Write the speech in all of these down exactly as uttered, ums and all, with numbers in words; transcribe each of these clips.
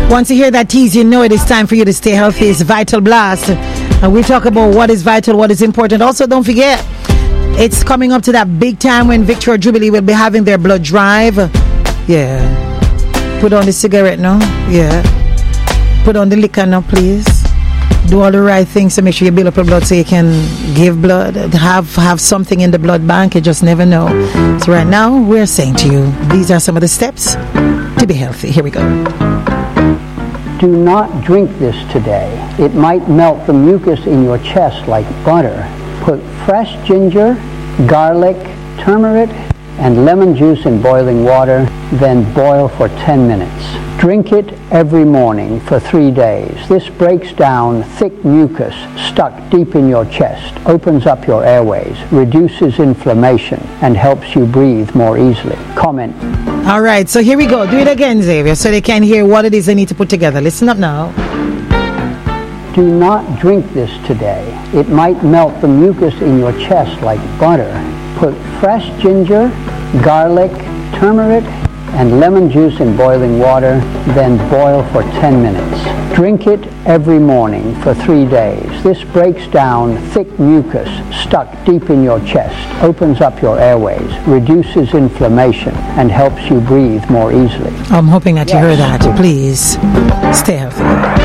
Once you hear that tease, you know it is time for you to stay healthy. It's Vital Blast. And we talk about what is vital, what is important. Also, don't forget, it's coming up to that big time when Victoria Jubilee will be having their blood drive. Yeah. Put on the cigarette now. Yeah. Put on the liquor now, please. Do all the right things to make sure you build up your blood so you can give blood. Have have something in the blood bank. You just never know. So right now, we're saying to you, these are some of the steps to be healthy. Here we go. Do not drink this today. It might melt the mucus in your chest like butter. Put fresh ginger, garlic, turmeric, and lemon juice in boiling water, then boil for ten minutes. Drink it every morning for three days. This breaks down thick mucus stuck deep in your chest, opens up your airways, reduces inflammation, and helps you breathe more easily. Comment. All right, so here we go. Do it again, Xavier, so they can hear what it is they need to put together. Listen up now. Do not drink this today. It might melt the mucus in your chest like butter. Put fresh ginger, garlic, turmeric, and lemon juice in boiling water, then boil for ten minutes. Drink it every morning for three days. This breaks down thick mucus stuck deep in your chest, opens up your airways, reduces inflammation, and helps you breathe more easily. I'm hoping that yes. you heard that. Please stay healthy.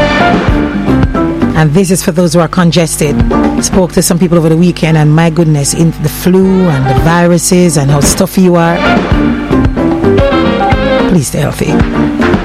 And this is for those who are congested. Spoke to some people over the weekend, and my goodness, in the flu and the viruses and how stuffy you are. Please stay healthy.